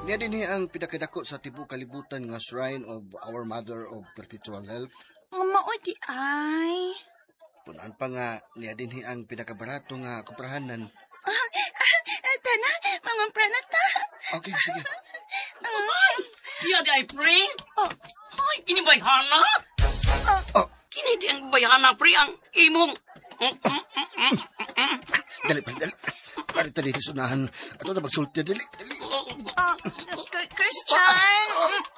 Niya din ang pinakadako sa tibuok kalibutan nga Shrine of Our Mother of Perpetual Help. Maoy di ay. Punan pa nga, niya din ang pinakabarato nga kuprahanan. Tana, mga pranata. Okay, sige. Siya di ay pre. Oh. Ay, kini bayhana. Oh, Kini di ang bayhana pre ang imong. dali pa, dali. Pari tali di sunahan. Ato na magsulti, dali. Christian!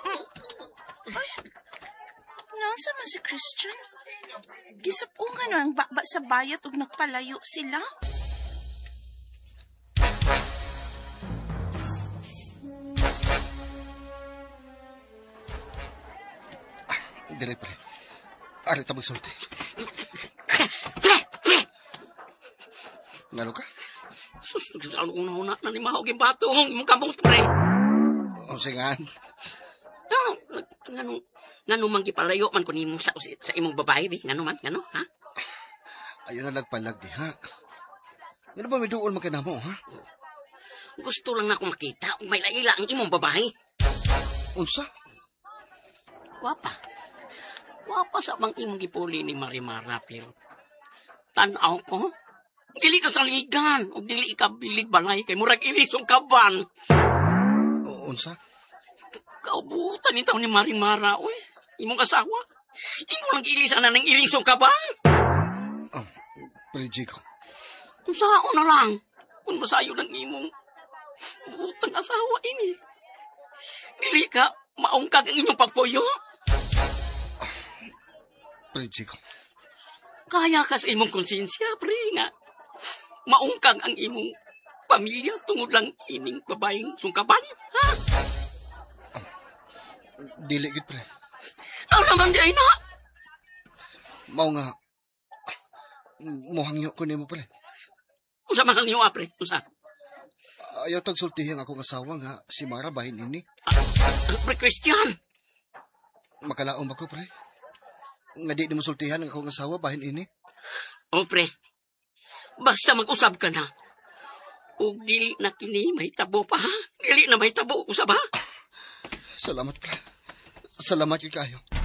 Nasa man si Christian? Gisapungan ang baba sa bayat ug nagpalayo sila? Dali pa. Ari ta magsulti. Ngano ka? Sus, ano una na ni mahog yung batong imong kamong pre. O singan. Ngano man gipalayo man ko nimo sa imong babae di ngano man ngano ha? Ayun na nagpalag di, ha? Ngano ba may duol makinamo, ha? Gusto lang ako makita ug may laila ang imong babae. Unsa? Wapa sa bang imong gipuli ni Marimara pero tan-aw ko. Dili ka saligan ug dili ka bilig balay kay murag ilisong kaban. Unsa? Kaubutan ni taon ni Marimara oy. Imong asawa. Imo lang ilisan na ng ilisong kaban. Prijigo. Unsaon na lang kung masayo ng imong butang asawa ini. Dili ka maungkag ang inyong pagpuyo. Prijigo. Kaya ka sa imong konsensya, pre, nga maungkag ang imong pamilya tungod lang ining babaeng sungkaban, ha? Dili gid pre. Ano naman di ay na? Mao nga mohangyo ko nimo pre. Usa man ang iyo, pre? Usa? Ayaw tag sultihin akong asawa nga si Mara bahin ini. Pre Christian. Makalaom ba ko pre? Nga di mo sultihan ang akong asawa bahin ini. O pre, basta mag-usab ka na. Ug dili na kini may tabo pa, ha? Dili na may tabo, usab ha? Salamat pre. Salamat kayo.